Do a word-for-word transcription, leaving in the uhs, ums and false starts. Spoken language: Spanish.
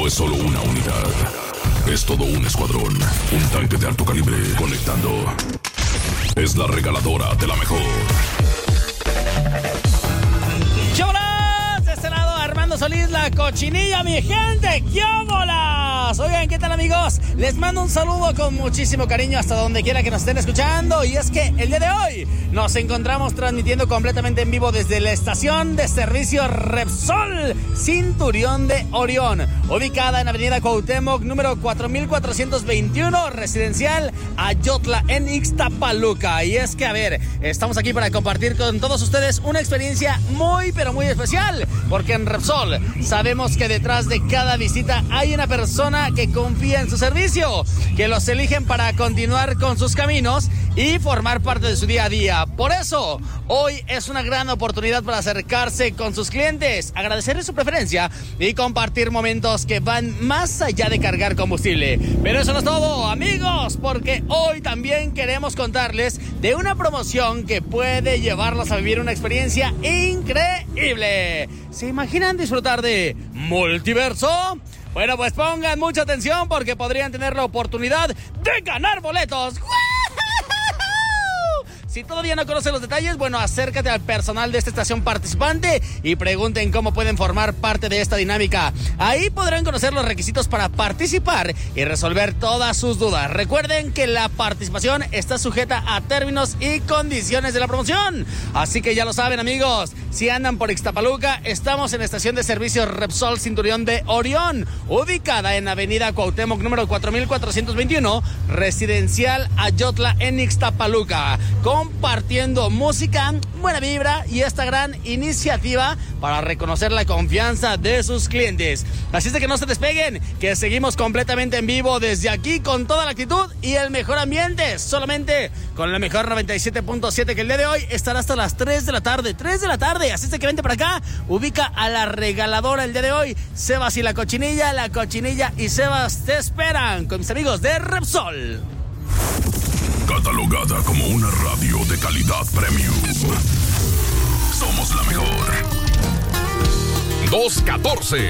no es solo una unidad. Es todo un escuadrón. Un tanque de alto calibre conectando. Es la regaladora de la mejor. ¡Cholas! De este lado, Armando Solís, la cochinilla, mi gente. ¡Qué bolas! Oigan, ¿qué tal, amigos? Les mando un saludo con muchísimo cariño hasta donde quiera que nos estén escuchando. Y es que el día de hoy nos encontramos transmitiendo completamente en vivo desde la estación de servicio Repsol Centurión de Orión, ubicada en Avenida Cuauhtémoc, número cuatro mil cuatrocientos veintiuno, residencial Ayotla, en Ixtapaluca. Y es que, a ver, estamos aquí para compartir con todos ustedes una experiencia muy, pero muy especial, porque en Repsol sabemos que detrás de cada visita hay una persona que confía en su servicio, que los eligen para continuar con sus caminos y formar parte de su día a día. Por eso, hoy es una gran oportunidad para acercarse con sus clientes, agradecerles su preferencia y compartir momentos que van más allá de cargar combustible. Pero eso no es todo, amigos, porque hoy también queremos contarles de una promoción que puede llevarlos a vivir una experiencia increíble. ¿Se imaginan disfrutar de Multiverso? Bueno, pues pongan mucha atención porque podrían tener la oportunidad de ganar boletos. Si todavía no conocen los detalles, bueno, acércate al personal de esta estación participante y pregunten cómo pueden formar parte de esta dinámica. Ahí podrán conocer los requisitos para participar y resolver todas sus dudas. Recuerden que la participación está sujeta a términos y condiciones de la promoción. Así que ya lo saben, amigos, si andan por Ixtapaluca, estamos en la estación de servicio Repsol Centurión de Orión, ubicada en Avenida Cuauhtémoc, número cuatro mil cuatrocientos veintiuno, residencial Ayotla, en Ixtapaluca, compartiendo música, buena vibra y esta gran iniciativa para reconocer la confianza de sus clientes. Así es de que no se despeguen, que seguimos completamente en vivo desde aquí con toda la actitud y el mejor ambiente, solamente con la mejor noventa y siete punto siete, que el día de hoy estará hasta las tres de la tarde, tres de la tarde, así es de que vente para acá, ubica a la regaladora el día de hoy. Sebas y la cochinilla, la cochinilla y Sebas te esperan con mis amigos de Repsol. Catalogada como una radio de calidad premium. Somos la mejor. dos catorce